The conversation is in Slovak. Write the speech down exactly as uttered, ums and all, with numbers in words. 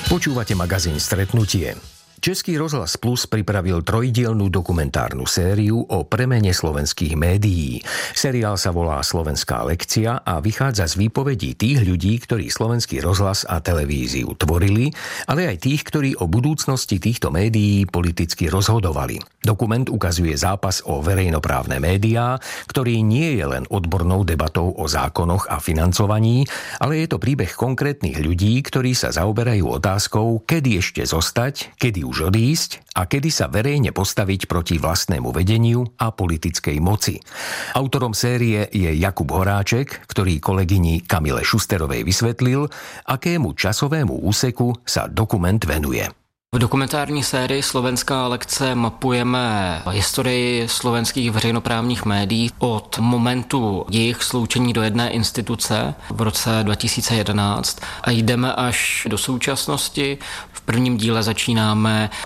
Počúvate magazín Stretnutie. Český rozhlas Plus pripravil trojdielnu dokumentárnu sériu o premene slovenských médií. Seriál sa volá Slovenská lekcia a vychádza z výpovedí tých ľudí, ktorí slovenský rozhlas a televíziu tvorili, ale aj tých, ktorí o budúcnosti týchto médií politicky rozhodovali. Dokument ukazuje zápas o verejnoprávne médiá, ktorý nie je len odbornou debatou o zákonoch a financovaní, ale je to príbeh konkrétnych ľudí, ktorí sa zaoberajú otázkou, kedy ešte zostať, kedy už odísť a kedy sa verejne postaviť proti vlastnému vedeniu a politickej moci. Autorom série je Jakub Horáček, ktorý kolegyni Kamile Šusterovej vysvetlil, akému časovému úseku sa dokument venuje. V dokumentární sérii Slovenská lekce mapujeme historii slovenských veřejnoprávních médií od momentu jejich sloučení do jedné instituce v roce dva tisíce jedenáct a jdeme až do současnosti. V prvním díle začínáme